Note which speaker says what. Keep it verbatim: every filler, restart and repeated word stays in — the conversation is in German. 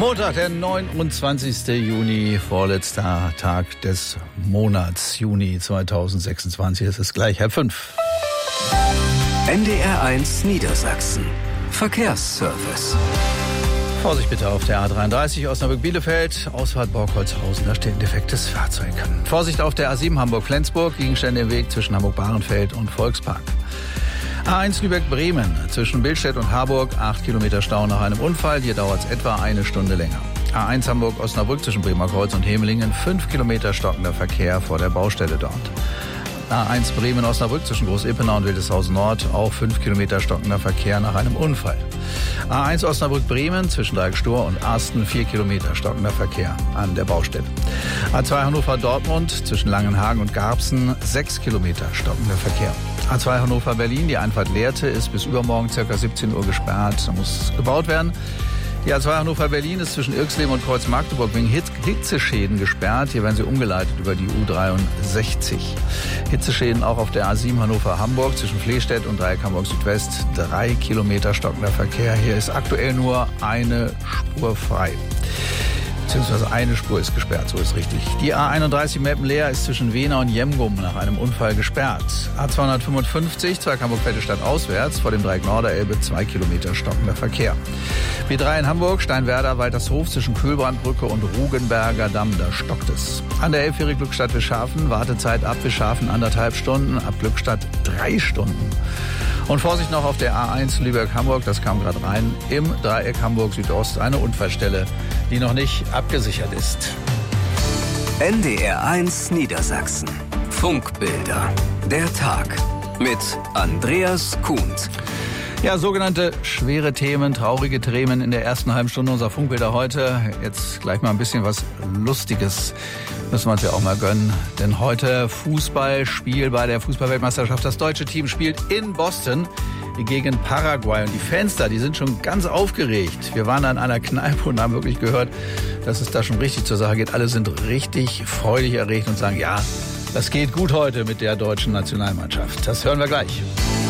Speaker 1: Montag, der neunundzwanzigste Juni, vorletzter Tag des Monats Juni zweitausendsechsundzwanzig. Es ist gleich halb fünf.
Speaker 2: N D R eins Niedersachsen. Verkehrsservice.
Speaker 1: Vorsicht bitte auf der A dreiunddreißig Osnabrück-Bielefeld, Ausfahrt Borkholzhausen, da steht ein defektes Fahrzeug. Vorsicht auf der A sieben Hamburg-Flensburg, Gegenstände im Weg zwischen Hamburg-Bahrenfeld und Volkspark. A eins Lübeck-Bremen, zwischen Billstedt und Harburg, acht Kilometer Stau nach einem Unfall, hier dauert es etwa eine Stunde länger. A eins Hamburg-Osnabrück zwischen Bremerkreuz und Hemelingen, fünf Kilometer stockender Verkehr vor der Baustelle dort. A eins Bremen-Osnabrück zwischen Groß-Ippenau und Wildeshausen Nord, auch fünf Kilometer stockender Verkehr nach einem Unfall. A eins Osnabrück-Bremen zwischen Dreieckstor und Arsten, vier Kilometer stockender Verkehr an der Baustelle. A zwei Hannover-Dortmund zwischen Langenhagen und Garbsen, sechs Kilometer stockender Verkehr. A zwei Hannover-Berlin, die Einfahrt Lehrte, ist bis übermorgen ca. siebzehn Uhr gesperrt, da muss gebaut werden. Die A zwei Hannover-Berlin ist zwischen Irxleben und Kreuz-Magdeburg wegen Hitzeschäden gesperrt. Hier werden sie umgeleitet über die U dreiundsechzig. Hitzeschäden auch auf der A sieben Hannover-Hamburg zwischen Flehstedt und Dreieck Hamburg Südwest. Drei Kilometer stockender Verkehr. Hier ist aktuell nur eine Spur frei. Beziehungsweise eine Spur ist gesperrt, so ist richtig. Die A einunddreißig Meppenleer ist zwischen Wehner und Jemgum nach einem Unfall gesperrt. A zweihundertfünfundfünfzig, Zweig Hamburg-Vettestadt auswärts, vor dem Dreieck Norderelbe, zwei Kilometer stockender Verkehr. B drei in Hamburg, Steinwerder, Waltershof zwischen Kühlbrandbrücke und Rugenberger Damm, da stockt es. An der Elbfähre Glückstadt-Wischhafen, Wartezeit ab Wischhafen anderthalb Stunden, ab Glückstadt drei Stunden. Und Vorsicht noch auf der A eins Lübeck-Hamburg, das kam gerade rein, im Dreieck Hamburg Südost eine Unfallstelle, die noch nicht abgesichert ist.
Speaker 2: N D R eins Niedersachsen. Funkbilder. Der Tag mit Andreas Kuhnt.
Speaker 1: Ja, sogenannte schwere Themen, traurige Themen in der ersten halben Stunde unserer Funkbilder heute. Jetzt gleich mal ein bisschen was Lustiges. Müssen wir uns ja auch mal gönnen. Denn heute Fußballspiel bei der Fußballweltmeisterschaft. Das deutsche Team spielt in Boston gegen Paraguay. Und die Fans da, die sind schon ganz aufgeregt. Wir waren da in einer Kneipe und haben wirklich gehört, dass es da schon richtig zur Sache geht. Alle sind richtig freudig erregt und sagen, ja, das geht gut heute mit der deutschen Nationalmannschaft. Das hören wir gleich.